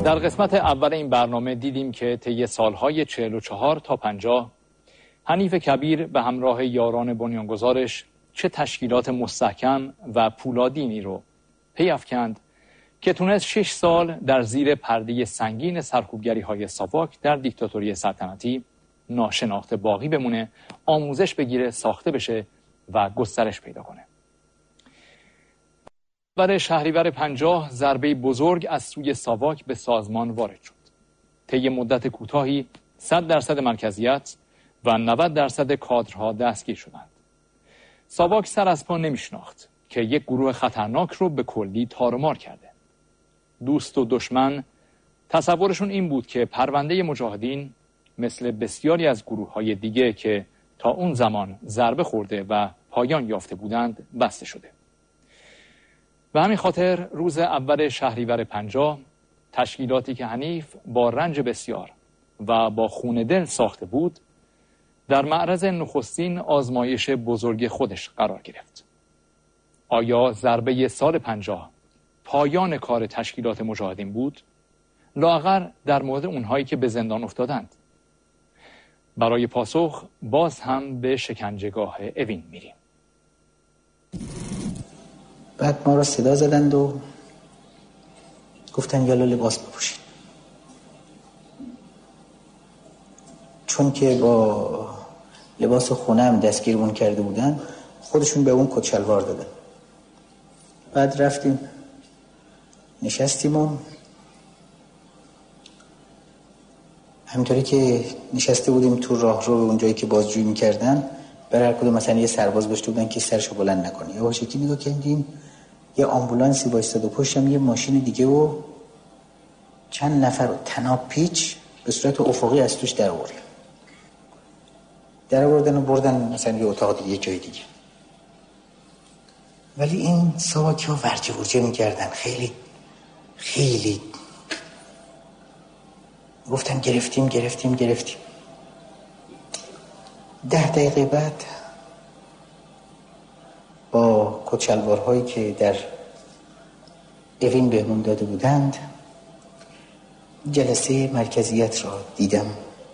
در قسمت اول این برنامه دیدیم که طی سالهای 44 تا 50 حنیف کبیر به همراه یاران بنیانگذارش چه تشکیلات مستحکم و پولادینی رو پی افکند که تونست 6 سال در زیر پرده سنگین سرکوبگری‌های ساواک در دیکتاتوری سلطنتی ناشناخته باقی بمونه، آموزش بگیره، ساخته بشه و گسترش پیدا کنه. برای شهریور 50 ضربه بزرگ از سوی ساواک به سازمان وارد شد. طی مدت کوتاهی 100% مرکزیت و 90% کادرها دستگیر شدند. ساواک سر از پا نمیشناخت که یک گروه خطرناک رو به کلی تارمار کرده. دوست و دشمن تصورشون این بود که پرونده مجاهدین مثل بسیاری از گروه‌های دیگه که تا اون زمان ضربه خورده و پایان یافته بودند بسته شده. به همین خاطر روز اول شهریور 50 تشکیلاتی که حنیف با رنج بسیار و با خون دل ساخته بود در معرض نخستین آزمایش بزرگ خودش قرار گرفت. آیا ضربه سال 50 پایان کار تشکیلات مجاهدین بود؟ لااقل در مورد اونهایی که به زندان افتادند. برای پاسخ باز هم به شکنجهگاه اوین میریم. بعد ما را صدا زدند و گفتن یالا لباس بپوشید. چون که با لباس خونه هم دستگیرمون کرده بودن، خودشون به اون کت شلوار دادن. بعد رفتیم نشستیم و همینطوری که نشسته بودیم تو راه رو اونجایی که بازجویی میکردن، برای هر کدوم مثلا یه سرباز بهش بودن که سرشو بلند نکنه. یواشکی نگاه کردیم یه آمبولانسی وایساده و پشتم یه ماشین دیگه و چند نفر رو تناب پیچ به صورت افقی از توش در آوردن و بردن مثلا یه اتاق دیگه جای دیگه. ولی این ساواکی ها ورجه ورجه میکردن، خیلی خیلی گفتن گرفتیم. 10 دقیقه بعد با کتشلوارهایی که در اوین بهمون داده بودند جلسه مرکزیت را دیدم.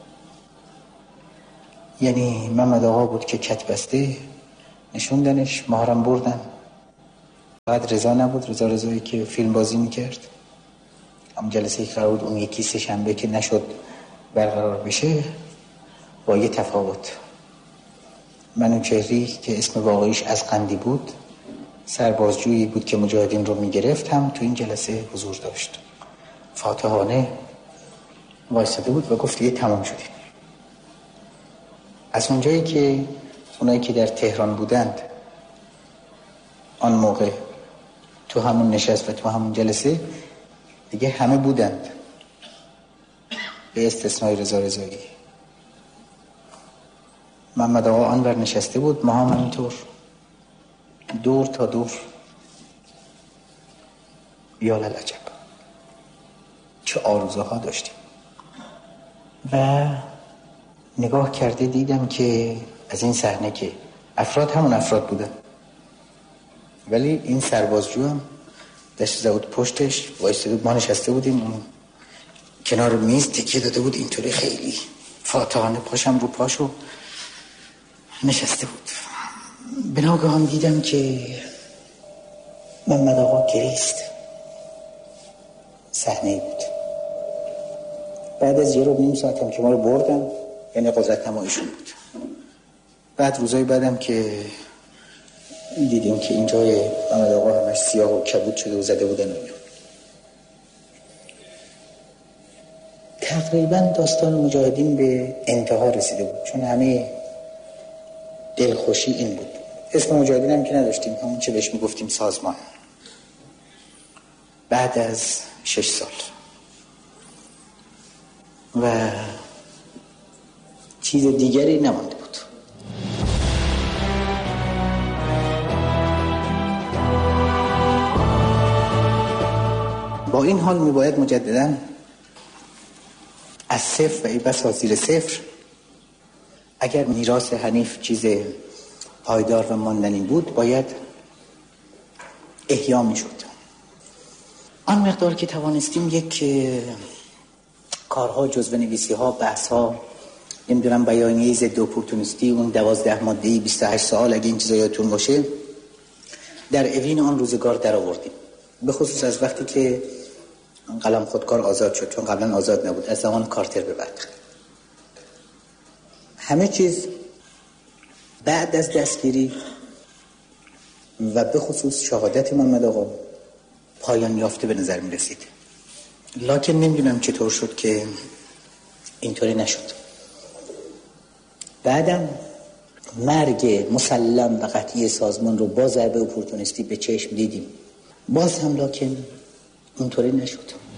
یعنی محمد آقا بود که کت بسته نشوندنش، ماهرم بردن. بعد رضا نبود، رضایی که فیلم بازی میکرد. هم جلسه قرار بود اون یکی سه شنبه که نشد برقرار بشه، با یه تفاوت. منوچهری که اسم واقعیش از قندی بود، سربازجویی بود که مجاهدین رو میگرفت، هم تو این جلسه حضور داشت. فاتحانه وایساده بود و گفت دیگه تمام شدیم. از اونجایی که اونایی که در تهران بودند آن موقع تو همون نشست و تو همون جلسه دیگه همه بودند به استثنای رضایی. محمد آقا آنور نشسته بود، ما هم همینطور دور تا دور. یا للعجب چه آرزوها داشتیم. و نگاه کرده دیدم که از این صحنه که افراد همون افراد بودن، ولی این سربازجو هم دست زود پشتش وایساده بود. ما نشسته بودیم اون کنار میز تکیه داده بود اینطوری، خیلی فاتحانه پاشم رو پاشو نشسته بود. به ناگهان دیدم که محمد آقا گریست. صحنه بود بعد از 1.5 ساعت هم که ما رو بردن، یعنی قدرت نماییشون بود. بعد روزای بعدم که دیدیم که اینجای محمد آقا همش سیاه و کبود شده و زده بودن. تقریبا داستان مجاهدین به انتها رسیده بود، چون همه دلخوشی این بود. اسم مجاهدین هم که نداشتیم، همون چه بهش میگفتیم سازمان. بعد از 6 سال و چیز دیگری نمانده بود. با این حال میباید مجدداً از صفر و ای بسا زیر صفر، اگر میراث حنیف چیز پایدار و ماندنی بود باید احیا میشد. آن مقدار که توانستیم یک کارها، جزوه نویسی ها، بحث ها، نمیدونم بیانیه ضد اپورتونیستی، اون 12 ماده‌ای 28 سوال اگه این چیزا یادتون باشه، در اوین آن روزگار در آوردیم. به خصوص از وقتی که قلم خودکار آزاد شد، چون قبلا آزاد نبود، از زمان کارتر به بعد. همه چیز بعد از دستگیری و به خصوص شهادت محمد آقا پایان یافته به نظر می رسید. لکن نمیدونم چطور شد که اینطوری نشد. بعدم مرگ مسلم و قطعی سازمان رو با ضربه اپورتونیستی به چشم دیدیم، باز هم لکن اینطوری نشد.